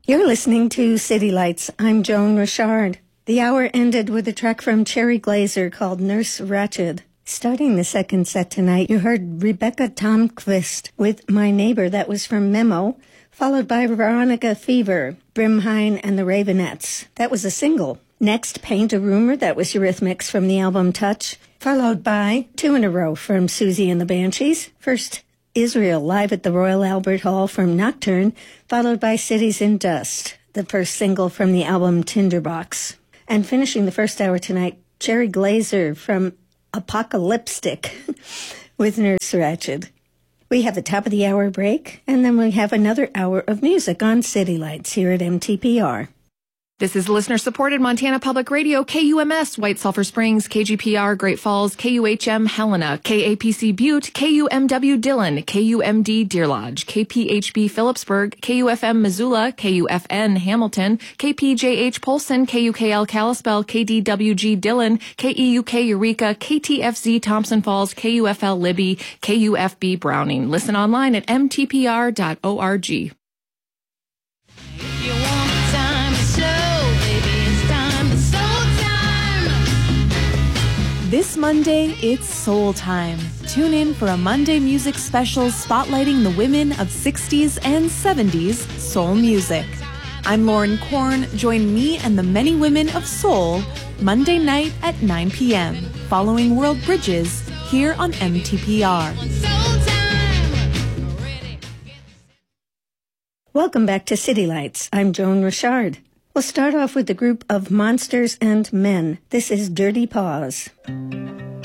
You're listening to City Lights. I'm Joan Richard. The hour ended with a track from Cherry Glazer called Nurse Ratched. Starting the second set tonight, you heard Rebecca Tomquist with My Neighbor. That was from Memo, followed by Veronica Fever, Brimhine and the Ravenettes. That was a single. Next, Paint a Rumor. That was Eurythmics from the album Touch, followed by two in a row from Susie and the Banshees. First, Israel live at the Royal Albert Hall from Nocturne, followed by Cities in Dust, the first single from the album Tinderbox. And finishing the first hour tonight, Cherry Glazer from Apocalyptic with Nurse Ratched. We have the top of the hour break, and then we have another hour of music on City Lights here at MTPR. This is listener-supported Montana Public Radio, KUMS, White Sulphur Springs, KGPR, Great Falls, KUHM, Helena, KAPC Butte, KUMW Dillon, KUMD Deer Lodge, KPHB Phillipsburg, KUFM Missoula, KUFN Hamilton, KPJH Polson, KUKL Kalispell, KDWG Dillon, KEUK Eureka, KTFZ Thompson Falls, KUFL Libby, KUFB Browning. Listen online at mtpr.org. This Monday, it's Soul Time. Tune in for a Monday music special spotlighting the women of 60s and 70s soul music. I'm Lauren Korn. Join me and the many women of soul Monday night at 9 p.m. following World Bridges here on MTPR. Welcome back to City Lights. I'm Joan Richard. We'll start off with the group of Monsters and Men. This is Dirty Paws.